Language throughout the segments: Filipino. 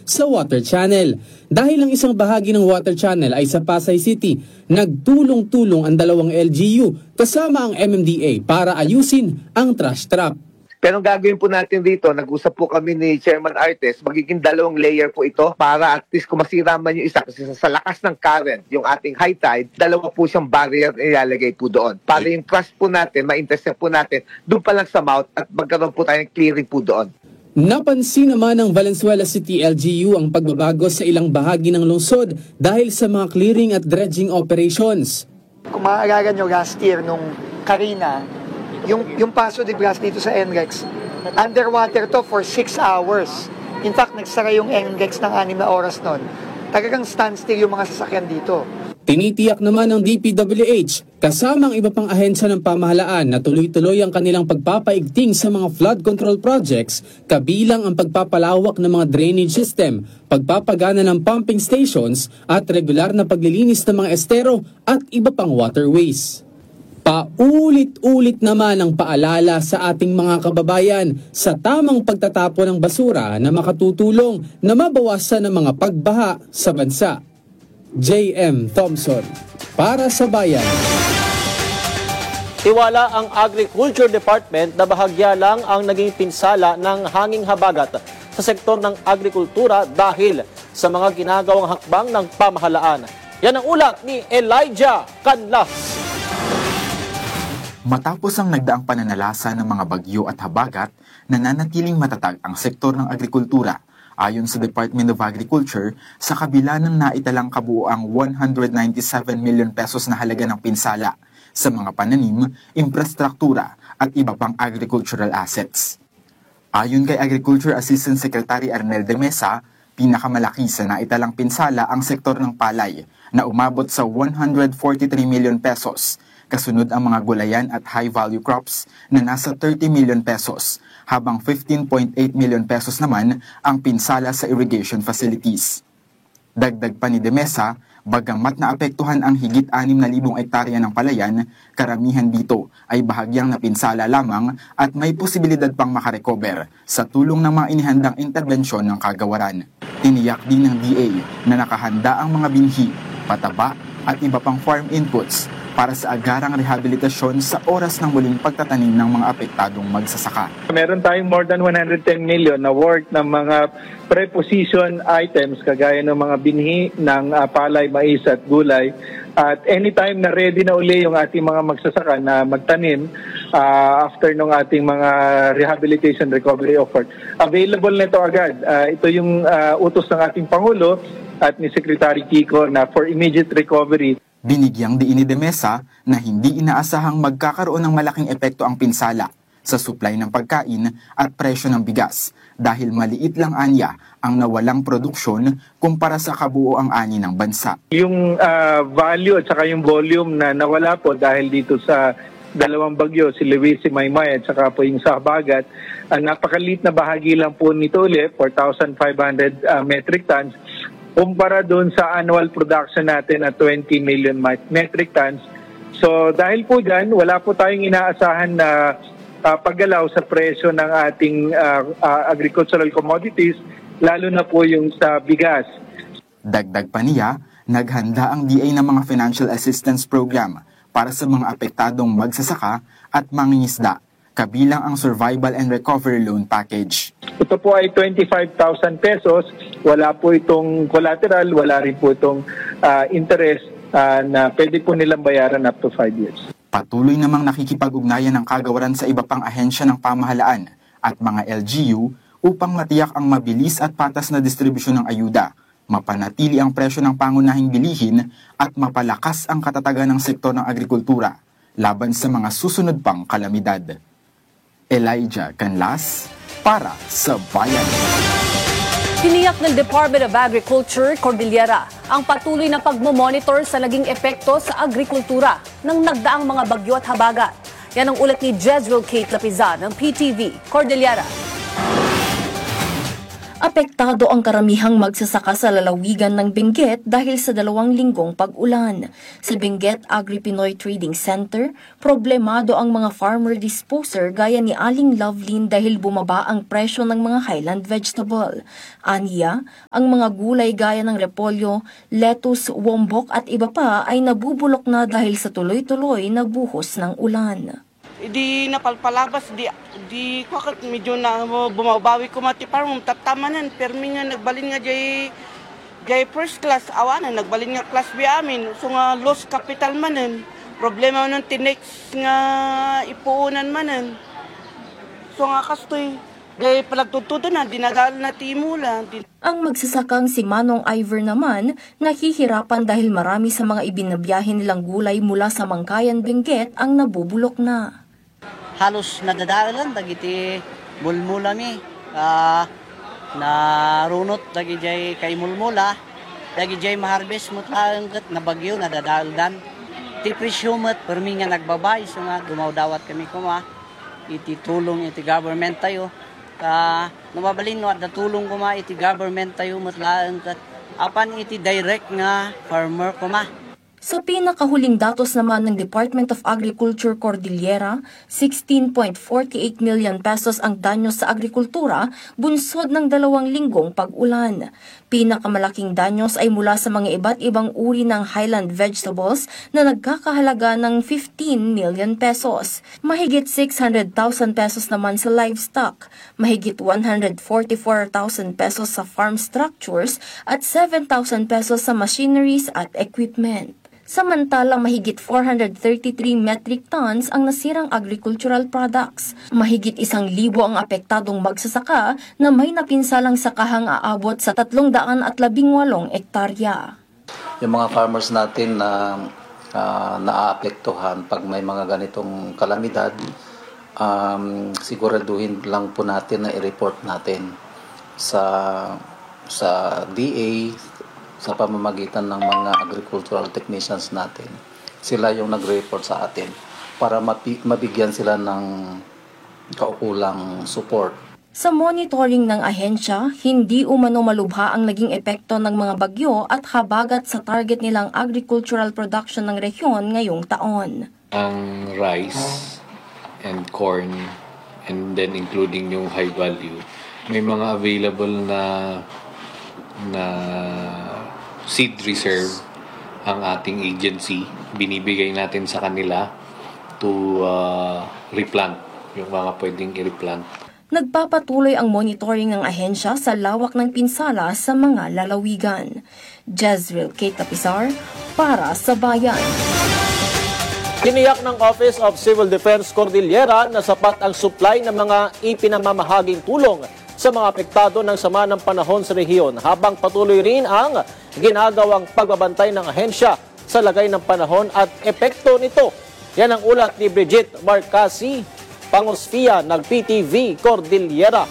sa water channel. Dahil ang isang bahagi ng water channel ay sa Pasay City, nagtulong-tulong ang dalawang LGU kasama ang MMDA para ayusin ang trash trap. Pero ang gagawin po natin dito, nag-usap po kami ni Chairman Artes, magiging 2 layer po ito para at least kung masira man yung isa, kasi sa lakas ng current, yung ating high tide, 2 po siyang barrier ilalagay po doon. Para yung crush po natin, ma-intercept po natin, doon pa lang sa mouth at magkaroon po tayong clearing po doon. Napansin naman ng Valenzuela City LGU ang pagbabago sa ilang bahagi ng lungsod dahil sa mga clearing at dredging operations. Kung maaalala nyo last year nung Karina, yung Paso de Bras dito sa NREX, underwater to for 6 hours. In fact, nagsara yung NREX ng 6 na oras nun. Talagang standstill yung mga sasakyan dito. Tinitiyak naman ng DPWH kasama ang iba pang ahensya ng pamahalaan na tuloy-tuloy ang kanilang pagpapaigting sa mga flood control projects, kabilang ang pagpapalawak ng mga drainage system, pagpapagana ng pumping stations at regular na paglilinis ng mga estero at iba pang waterways. Paulit-ulit naman ang paalala sa ating mga kababayan sa tamang pagtatapon ng basura na makatutulong na mabawasan ang mga pagbaha sa bansa. J.M. Thompson, para sa Bayan. Tiwala ang Agriculture Department na bahagya lang ang naging pinsala ng hanging habagat sa sektor ng agrikultura dahil sa mga ginagawang hakbang ng pamahalaan. Yan ang ulat ni Elijah Canlas. Matapos ang nagdaang pananalasa ng mga bagyo at habagat, nananatiling matatag ang sektor ng agrikultura. Ayon sa Department of Agriculture, sa kabila ng naitalang kabuoang 197 million pesos na halaga ng pinsala sa mga pananim, infrastruktura at iba pang agricultural assets. Ayon kay Agriculture Assistant Secretary Arnel de Mesa, pinakamalaki sa naitalang pinsala ang sektor ng palay na umabot sa 143 million pesos. Kasunod ang mga gulayan at high-value crops na nasa 30 million pesos, habang 15.8 million pesos naman ang pinsala sa irrigation facilities. Dagdag pa ni De Mesa, bagamat naapektuhan ang higit 6,000 hektarya ng palayan, karamihan dito ay bahagyang napinsala lamang at may posibilidad pang makarecover sa tulong ng mga inihandang interbensyon ng kagawaran. Tiniyak din ng DA na nakahanda ang mga binhi, pataba at iba pang farm inputs para sa agarang rehabilitasyon sa oras ng muling pagtatanim ng mga apektadong magsasaka. Meron tayong more than 110 million na worth ng mga preposition items kagaya ng mga binhi ng palay, mais at gulay. At anytime na ready na uli yung ating mga magsasaka na magtanim after ng ating mga rehabilitation recovery effort, available na ito agad. Ito yung utos ng ating Pangulo at ni Secretary Kiko na for immediate recovery. Binigyang diin ni De Mesa na hindi inaasahang magkakaroon ng malaking epekto ang pinsala sa supply ng pagkain at presyo ng bigas dahil maliit lang anya ang nawalang produksyon kumpara sa kabuoang ani ng bansa. Yung value at saka yung volume na nawala po dahil dito sa dalawang bagyo, si Luis, si Maymay at saka po yung sa habagat, napakaliit na bahagi lang po nito ulit, 4,500 metric tons, kumpara doon sa annual production natin na 20 million metric tons. So dahil po dyan, wala po tayong inaasahan na paggalaw sa presyo ng ating agricultural commodities, lalo na po yung sa bigas. Dagdag pa niya, naghanda ang DA ng mga financial assistance program para sa mga apektadong magsasaka at mangingisda, kabilang ang Survival and Recovery Loan Package. Ito po ay 25,000 pesos. Wala po itong collateral, wala rin po itong interest na pwede po nilang bayaran up to 5 years. Patuloy namang nakikipag-ugnayan ng kagawaran sa iba pang ahensya ng pamahalaan at mga LGU upang matiyak ang mabilis at patas na distribusyon ng ayuda, mapanatili ang presyo ng pangunahing bilihin at mapalakas ang katatagan ng sektor ng agrikultura laban sa mga susunod pang kalamidad. Elijah Canlas, para sa Bayan. Tiniyak ng Department of Agriculture, Cordillera, ang patuloy na pagmomonitor sa naging epekto sa agrikultura ng nagdaang mga bagyo at habagat. Yan ang ulat ni Jezreel Kate Lapizan ng PTV, Cordillera. Apektado ang karamihang magsasaka sa lalawigan ng Benguet dahil sa 2 linggong pag-ulan. Sa Benguet Agri-Pinoy Trading Center, problemado ang mga farmer disposer gaya ni Aling Lovelyn dahil bumaba ang presyo ng mga highland vegetable. Aniya, ang mga gulay gaya ng repolyo, lettuce, wombok at iba pa ay nabubulok na dahil sa tuloy-tuloy na buhos ng ulan. Di napalpalabas, di kakot medyo na bumabawi ko mati parang tatamanan pero minyo nagbalin nga jay first class awanan nagbalin nga class B amin so nga lost capital manen problema nun tinex nga ipuunan manen so nga kastoy jay palagtutudan na dinagal na timula. Ang magsasakang si Manong Ivor naman nahihirapan dahil marami sa mga ibinabiyahe nilang gulay mula sa Mangkayan, Benguet ang nabubulok na. Halos nadadaalan dagiti mulmula mi na runot dagi jay kay mulmula dagi jay maharbes mutlaang ket na bagyo nadadaalan ti presyo met permi nga nagbabay so nga dumawdawat kami kuma iti tulong iti government tayo nababalin no at tulong kuma iti government tayo mutlaang ket apan iti direct nga farmer kuma. Sa pinakahuling datos naman ng Department of Agriculture Cordillera, 16.48 million pesos ang danyo sa agrikultura bunsod ng 2 linggong pag-ulan. Pinakamalaking danyos ay mula sa mga iba't ibang uri ng highland vegetables na nagkakahalaga ng 15 million pesos. Mahigit 600,000 pesos naman sa livestock, mahigit 144,000 pesos sa farm structures at 7,000 pesos sa machineries at equipment. Samantala, mahigit 433 metric tons ang nasirang agricultural products. Mahigit 1,000 ang apektadong magsasaka na may napinsalang sakahang aabot sa 318 ektarya. Yung mga farmers natin na naaapektuhan pag may mga ganitong kalamidad, siguraduhin lang po natin na i-report natin sa DA, sa pamamagitan ng mga agricultural technicians natin. Sila yung nag-report sa atin para mabigyan sila ng kaukulang support. Sa monitoring ng ahensya, hindi umano malubha ang naging epekto ng mga bagyo at habagat sa target nilang agricultural production ng rehiyon ngayong taon. Ang rice and corn and then including yung high value, may mga available na seed reserve ang ating agency. Binibigay natin sa kanila to replant, yung mga pwedeng i-replant. Nagpapatuloy ang monitoring ng ahensya sa lawak ng pinsala sa mga lalawigan. Jezreel K. Tapisar para sa Bayan. Tiniyak ng Office of Civil Defense Cordillera na sapat ang supply ng mga ipinamamahaging tulong sa mga apektado ng sama ng panahon sa rehiyon habang patuloy rin ang ginagawang pagbabantay ng ahensya sa lagay ng panahon at epekto nito. Yan ang ulat ni Bridget Marcasi, Pangosfia ng PTV Cordillera.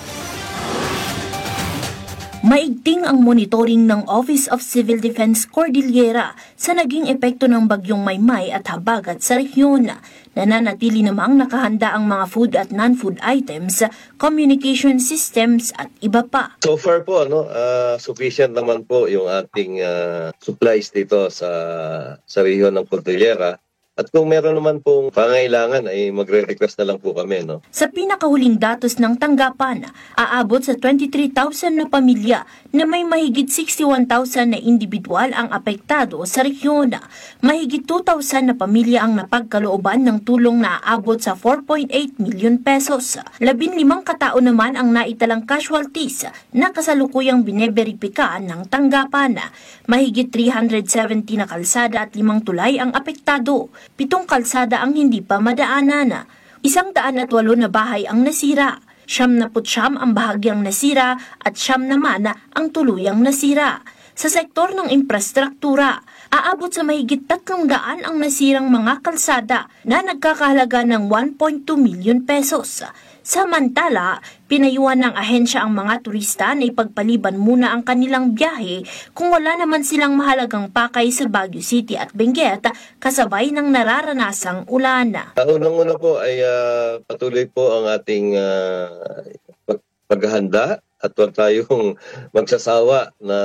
Maigting ang monitoring ng Office of Civil Defense Cordillera sa naging epekto ng bagyong Maymay at habagat sa rehiyon. Nananatili namang nakahanda ang mga food at non-food items, communication systems at iba pa. So far po, sufficient naman po yung ating supplies dito sa rehiyon ng Cordillera. At kung meron naman pong pangailangan ay magre-request na lang po kami. Sa pinakahuling datos ng tanggapan, aabot sa 23,000 na pamilya na may mahigit 61,000 na individual ang apektado sa rehiyon. Mahigit 2,000 na pamilya ang napagkalooban ng tulong na aabot sa 4.8 million pesos. 15 katao naman ang naitalang casualties na kasalukuyang bineberipika ng tanggapan. Mahigit 370 na kalsada at 5 tulay ang apektado. 7 kalsada ang hindi pa madaanan. 108 na bahay ang nasira. 79 ang bahagyang nasira at 9 naman ang tuluyang nasira. Sa sektor ng infrastruktura, aabot sa mahigit 300 ang nasirang mga kalsada na nagkakahalaga ng 1.2 million pesos. Samantala, pinayuhan ng ahensya ang mga turista na ipagpaliban muna ang kanilang biyahe kung wala naman silang mahalagang pakay sa Baguio City at Benguet kasabay ng nararanasang ulan. Unang-una po ay patuloy po ang ating paghahanda at huwag tayong magsasawa na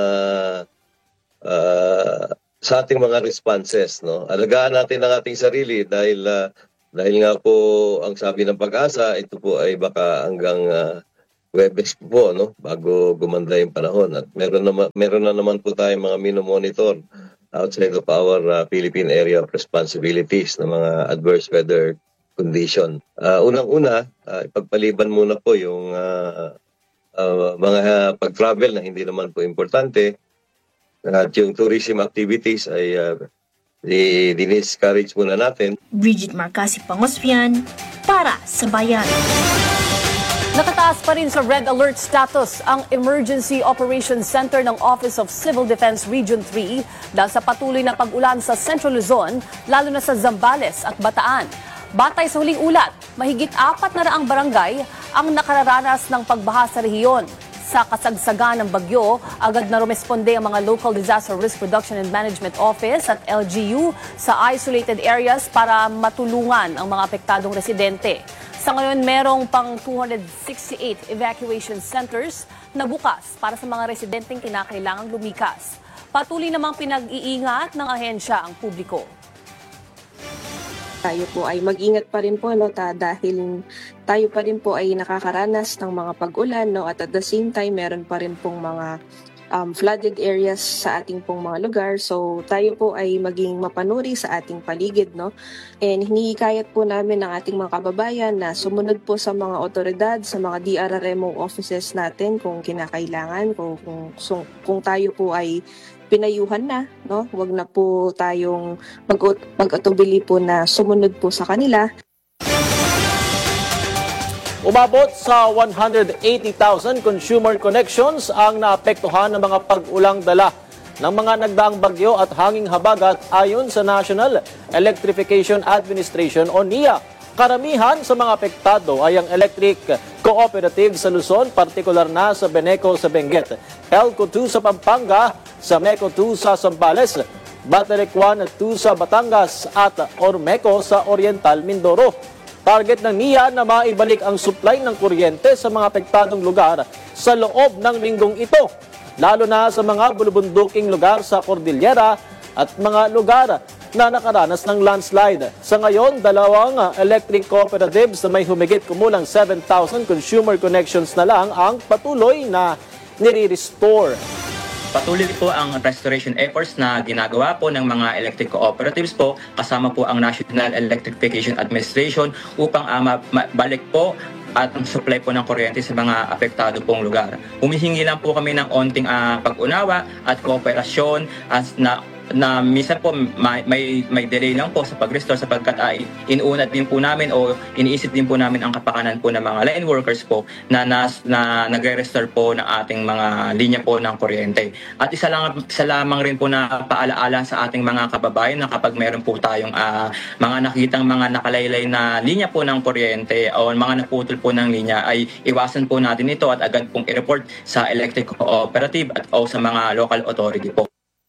sa ating mga responses, no? Alagaan natin ang ating sarili dahil nga po ang sabi ng Pag-asa, ito po ay baka hanggang Huwebes po, no? Bago gumanda yung panahon. At meron na naman po tayong mga minomonitor outside of our Philippine area of responsibilities ng mga adverse weather condition. Unang-una, ipagpaliban muna po yung mga pag-travel na hindi naman po importante. At yung tourism activities ay diniscourage muna natin. Bridget Marcasi Pangosfian para sa Bayan. Nakataas pa rin sa red alert status ang Emergency Operations Center ng Office of Civil Defense Region 3 dahil sa patuloy na pag-ulan sa Central Luzon, lalo na sa Zambales at Bataan. Batay sa huling ulat, mahigit 400 barangay ang nakararanas ng pagbaha sa rehiyon. Sa kasagsagan ng bagyo, agad na rumesponde ang mga Local Disaster Risk Reduction and Management Office at LGU sa isolated areas para matulungan ang mga apektadong residente. Sa ngayon, merong pang 268 evacuation centers na bukas para sa mga residenteng kinakailangang lumikas. Patuloy namang pinag-iingat ng ahensya ang publiko. Tayo po ay mag-ingat pa rin po dahil tayo pa rin po ay nakakaranas ng mga pag-ulan at at the same time meron pa rin pong mga flooded areas sa ating pong mga lugar. So tayo po ay maging mapanuri sa ating paligid and hinihikayat po namin ng ating mga kababayan na sumunod po sa mga otoridad, sa mga DRRMO offices natin kung kinakailangan, kung tayo po ay pinayuhan na, Huwag na po tayong mag-atubili po na sumunod po sa kanila. Umabot sa 180,000 consumer connections ang naapektuhan ng mga pag-ulang dala ng mga nagdaang bagyo at hanging habagat ayon sa National Electrification Administration o NEA. Karamihan sa mga apektado ay ang electric cooperative sa Luzon, partikular na sa Beneco sa Benguet, Elco 2 sa Pampanga, sa Meco 2 sa Zambales, Baterec 1 at 2 sa Batangas at Ormeco sa Oriental Mindoro. Target ng NEA na maibalik ang supply ng kuryente sa mga apektadong lugar sa loob ng linggong ito, lalo na sa mga bulubunduking lugar sa Cordillera at mga lugar na nakaranas ng landslide. Sa ngayon, 2 electric cooperatives na may humigit kumulang 7,000 consumer connections na lang ang patuloy na nire-restore. Patuloy po ang restoration efforts na ginagawa po ng mga electric cooperatives po kasama po ang National Electrification Administration upang balik po at ang supply po ng kuryente sa mga apektado pong lugar. Humihingi lang po kami ng onting pag-unawa at kooperasyon na minsan po may delay lang po sa pag-restore sapagkat inuunat din po namin o iniisip din po namin ang kapakanan po ng mga line workers po na nagre-restore po ng ating mga linya po ng kuryente. At isa lamang rin po na paalaala sa ating mga kababayan na kapag meron po tayong mga nakitang mga nakalaylay na linya po ng kuryente o mga naputol po ng linya ay iwasan po natin ito at agad pong i-report sa electric cooperative at o sa mga local authority po.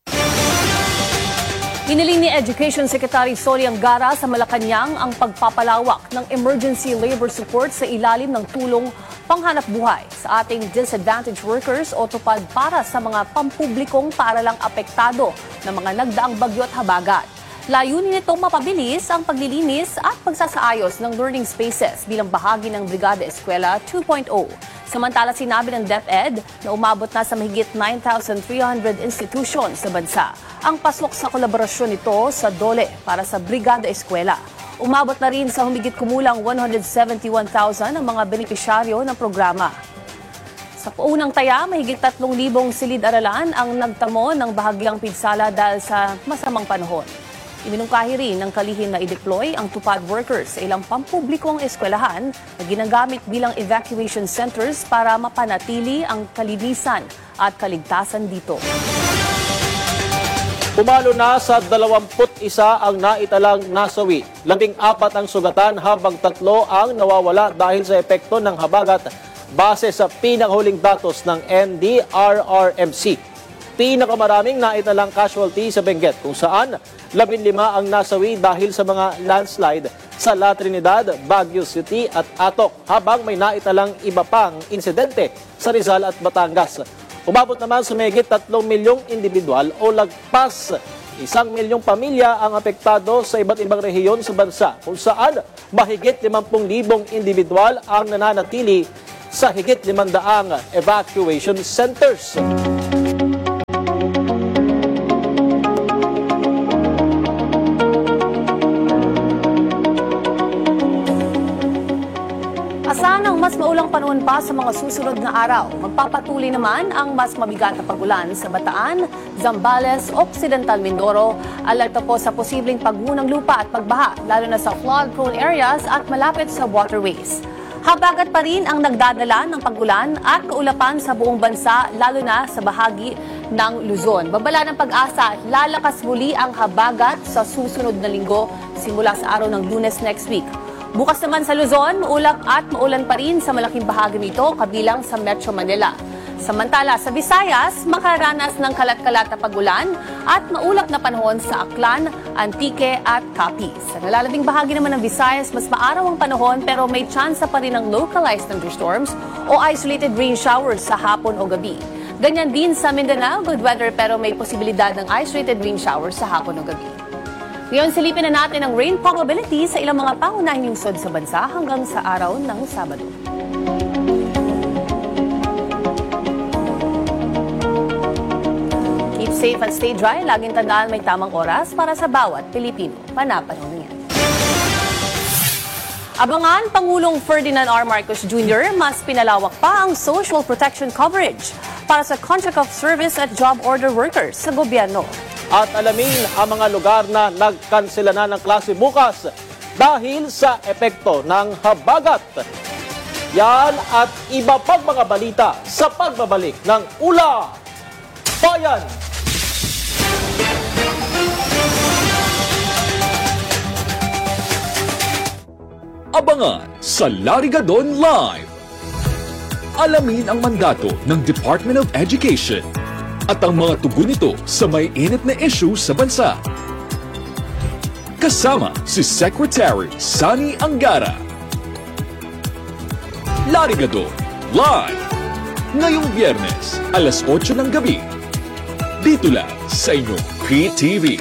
Hiniling ni Education Secretary Sonia Angara sa Malacanang ang pagpapalawak ng emergency labor support sa ilalim ng tulong panghanap buhay sa ating disadvantaged workers o tupad para sa mga pampublikong paaralang apektado ng mga nagdaang bagyo at habagat. Layunin nitong mapabilis ang paglilinis at pagsasaayos ng learning spaces bilang bahagi ng Brigada Eskwela 2.0. Samantala, sinabi ng DepEd na umabot na sa mahigit 9,300 institutions sa bansa ang pasok sa kolaborasyon nito sa DOLE para sa Brigada Eskwela. Umabot na rin sa humigit kumulang 171,000 ang mga benepisyaryo ng programa. Sa unang taya, mahigit 3,000 silid-aralan ang nagtamo ng bahagyang pinsala dahil sa masamang panahon. Iminungkahi rin ng kalihim na i-deploy ang tupad workers sa ilang pampublikong eskwelahan na ginagamit bilang evacuation centers para mapanatili ang kalinisan at kaligtasan dito. Pumalo na sa 21 ang naitalang nasawi. 14 ang sugatan habang 3 ang nawawala dahil sa epekto ng habagat base sa pinakahuling datos ng NDRRMC. pinakamaraming naitalang casualty sa Benguet, kung saan 15 ang nasawi dahil sa mga landslide sa La Trinidad, Baguio City at Atok, habang may naitalang iba pang insidente sa Rizal at Batangas. Umabot naman sa mahigit 3 milyong individual o lagpas 1 milyong pamilya ang apektado sa iba't ibang rehiyon sa bansa, kung saan mahigit 50,000 individual ang nananatili sa higit 500 evacuation centers. Asahan ang mas maulang panahon pa sa mga susunod na araw. Magpapatuloy naman ang mas mabigat na pagulan sa Bataan, Zambales, Occidental Mindoro. Alerto po sa posibleng paggunang lupa at pagbaha, lalo na sa flood-prone areas at malapit sa waterways. Habagat pa rin ang nagdadala ng pagulan at kaulapan sa buong bansa, lalo na sa bahagi ng Luzon. Babala ng Pag-asa, lalakas muli ang habagat sa susunod na linggo simula sa araw ng Lunes next week. Bukas naman sa Luzon, maulap at maulan pa rin sa malaking bahagi nito, kabilang sa Metro Manila. Samantala, sa Visayas, makaranas ng kalat-kalat na pagulan at maulap na panahon sa Aklan, Antique at Capiz. Sa nalalabing bahagi naman ng Visayas, mas maaraw ang panahon pero may tsansa pa rin ng localized thunderstorms o isolated rain showers sa hapon o gabi. Ganyan din sa Mindanao, good weather pero may posibilidad ng isolated rain showers sa hapon o gabi. Ngayon, silipin na natin ang rain probability sa ilang mga pangunahing lungsod sa bansa hanggang sa araw ng Sabado. Keep safe and stay dry. Laging tandaan may tamang oras para sa bawat Pilipino. Panapanahon yan. Abangan, Pangulong Ferdinand R. Marcos Jr. mas pinalawak pa ang social protection coverage para sa contract of service at job order workers sa gobyerno. At alamin ang mga lugar na nagkansela na ng klase bukas dahil sa epekto ng habagat. Yan at iba pang mga balita sa pagbabalik ng Ula Bayan. Abangan sa Larigadon Live. Alamin ang mandato ng Department of Education at ang mga tugon nito sa may init na issue sa bansa. Kasama si Secretary Sani Angara. Larigadon Live. Ngayong Biyernes, alas 8 ng gabi. Dito lang sa inyong PTV.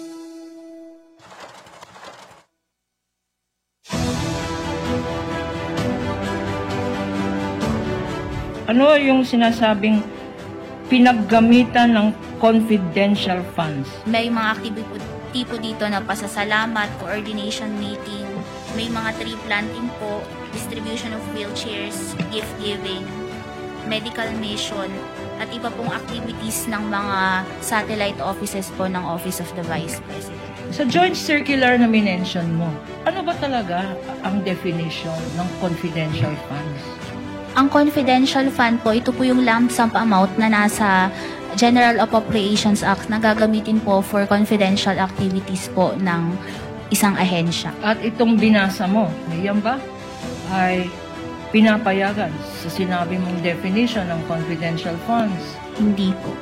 Ano yung sinasabing pinaggamitan ng confidential funds? May mga activity po dito na pasasalamat, coordination meeting, may mga tree planting po, distribution of wheelchairs, gift giving, medical mission, at iba pong activities ng mga satellite offices po ng Office of the Vice President. Sa joint circular na minention mo, ano ba talaga ang definition ng confidential funds? Ang confidential fund po, ito po yung lump sum amount na nasa General Appropriations Act na gagamitin po for confidential activities po ng isang ahensya. At itong binasa mo, yan ba ay pinapayagan sa sinabi mong definition ng confidential funds? Hindi po.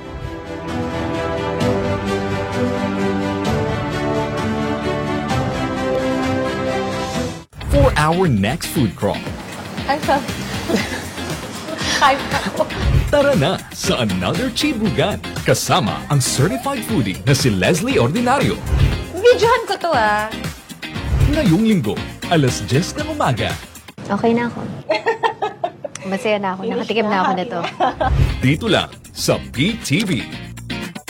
For our next food crawl, tara na sa Another Chibugan kasama ang certified foodie na si Leslie Ordinario. Videohan ko to Ngayong linggo, alas 10 ng umaga. Okay na ako. Masaya na ako. Nakatikim na ako nito. Dito lang sa PTV.